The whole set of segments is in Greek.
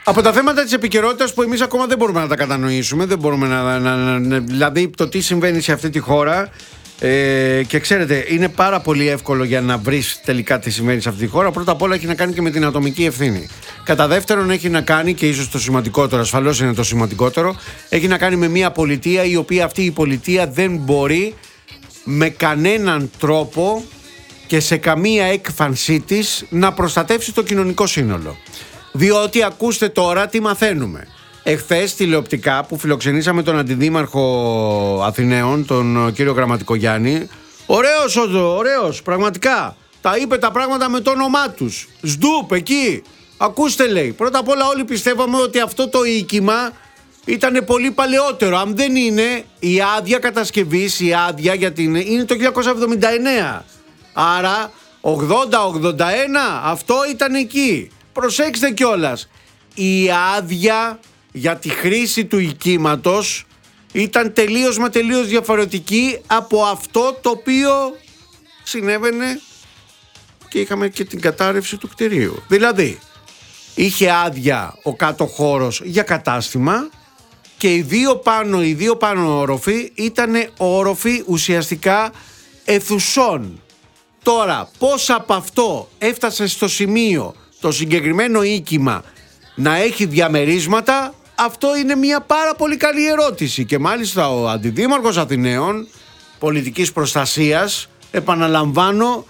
Από τα θέματα της επικαιρότητας που εμείς ακόμα δεν μπορούμε να τα κατανοήσουμε, δεν μπορούμε δηλαδή το τι συμβαίνει σε αυτή τη χώρα. Και ξέρετε, είναι πάρα πολύ εύκολο για να βρεις τελικά τι συμβαίνει σε αυτή τη χώρα. Πρώτα απ' όλα έχει να κάνει και με την ατομική ευθύνη. Κατά δεύτερον, έχει να κάνει, και ίσως το σημαντικότερο, ασφαλώς είναι το σημαντικότερο, έχει να κάνει με μια πολιτεία η οποία αυτή η πολιτεία δεν μπορεί με κανέναν τρόπο και σε καμία έκφανσή της να προστατεύσει το κοινωνικό σύνολο. Διότι ακούστε τώρα τι μαθαίνουμε. Εχθές τηλεοπτικά που φιλοξενήσαμε τον αντιδήμαρχο Αθηναίων, τον κύριο Γραμματικογιάννη, ωραίος, πραγματικά. Τα είπε τα πράγματα με το όνομά τους. Σντουπ, εκεί. Ακούστε, λέει. Πρώτα απ' όλα όλοι πιστεύαμε ότι αυτό το οίκημα ήταν πολύ παλαιότερο. Αν δεν είναι, η άδεια κατασκευής, η άδεια είναι το 1979. Άρα 80-81 αυτό ήταν εκεί. Προσέξτε κιόλας. Η άδεια για τη χρήση του οικήματος ήταν τελείως διαφορετική από αυτό το οποίο συνέβαινε και είχαμε και την κατάρρευση του κτηρίου. Δηλαδή, είχε άδεια ο κάτω χώρος για κατάστημα και οι δύο πάνω όροφοι ήταν όροφοι ουσιαστικά αιθουσών. Τώρα, πώς από αυτό έφτασε στο σημείο το συγκεκριμένο οίκημα να έχει διαμερίσματα, αυτό είναι μια πάρα πολύ καλή ερώτηση. Και μάλιστα ο αντιδήμαρχος Αθηναίων πολιτικής προστασίας, επαναλαμβάνω,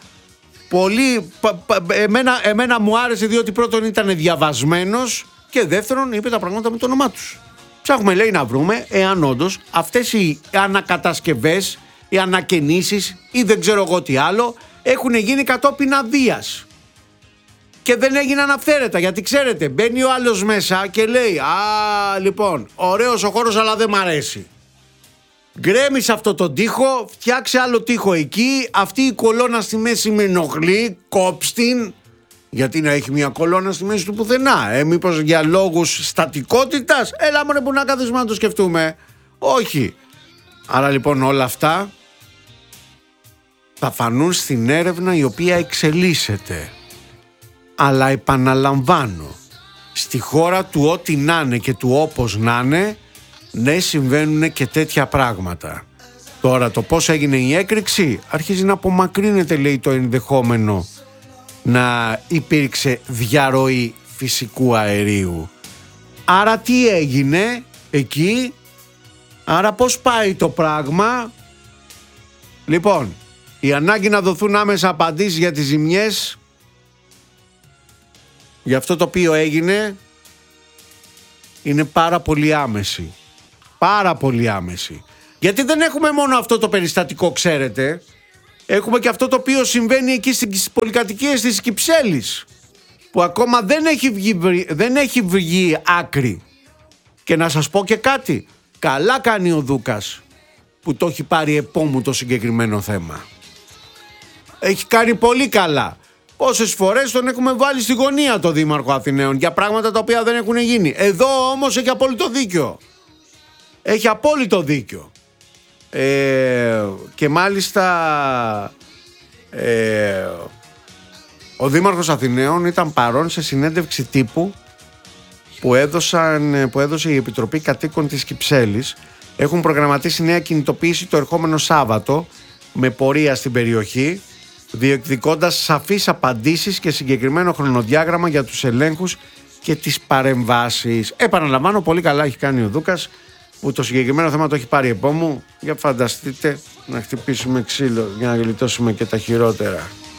εμένα μου άρεσε διότι πρώτον ήταν διαβασμένος και δεύτερον είπε τα πράγματα με το όνομά τους. Ψάχνουμε, λέει, να βρούμε εάν όντως αυτές οι ανακατασκευές, οι ανακαινήσεις ή δεν ξέρω εγώ τι άλλο έχουν γίνει κατόπιν αδείας. Και δεν έγιναν αυθαίρετα, γιατί ξέρετε, μπαίνει ο άλλος μέσα και λέει λοιπόν, ωραίος ο χώρος αλλά δεν μ' αρέσει. Γκρέμισε αυτό τον τοίχο, φτιάξε άλλο τοίχο εκεί, αυτή η κολόνα στη μέση με ενοχλεί, κόψτην. Γιατί να έχει μια κολόνα στη μέση του πουθενά, μήπως για λόγους στατικότητας, έλα μωρέ που να κάθεσουμε να το σκεφτούμε. Όχι. Άρα λοιπόν όλα αυτά θα φανούν στην έρευνα η οποία εξελίσσεται. Αλλά επαναλαμβάνω, στη χώρα του ό,τι να είναι και του όπως να είναι, ναι, συμβαίνουν και τέτοια πράγματα. Τώρα το πώς έγινε η έκρηξη αρχίζει να απομακρύνεται, λέει, το ενδεχόμενο να υπήρξε διαρροή φυσικού αερίου. Άρα τι έγινε εκεί, άρα πώς πάει το πράγμα. Λοιπόν, η ανάγκη να δοθούν άμεσα απαντήσεις για τις ζημιές, για αυτό το οποίο έγινε, είναι πάρα πολύ άμεση. Πάρα πολύ άμεση. Γιατί δεν έχουμε μόνο αυτό το περιστατικό, ξέρετε. Έχουμε και αυτό το οποίο συμβαίνει εκεί στις πολυκατοικίες της Κυψέλης, που ακόμα δεν έχει βγει άκρη. Και να σας πω και κάτι. Καλά κάνει ο Δούκας που το έχει πάρει επόμου το συγκεκριμένο θέμα. Έχει κάνει πολύ καλά. Πόσες φορές τον έχουμε βάλει στη γωνία το Δήμαρχο Αθηναίων για πράγματα τα οποία δεν έχουν γίνει. Εδώ όμως έχει απόλυτο δίκιο. Έχει απόλυτο δίκιο. Και μάλιστα ο Δήμαρχος Αθηναίων ήταν παρόν σε συνέντευξη τύπου που έδωσε η Επιτροπή Κατοίκων της Κυψέλης. Έχουν προγραμματίσει νέα κινητοποίηση το ερχόμενο Σάββατο με πορεία στην περιοχή, διεκδικώντας σαφείς απαντήσεις και συγκεκριμένο χρονοδιάγραμμα για τους ελέγχους και τις παρεμβάσεις. Επαναλαμβάνω, πολύ καλά έχει κάνει ο Δούκας που το συγκεκριμένο θέμα το έχει πάρει επόμου. Για φανταστείτε να χτυπήσουμε ξύλο για να γλιτώσουμε και τα χειρότερα.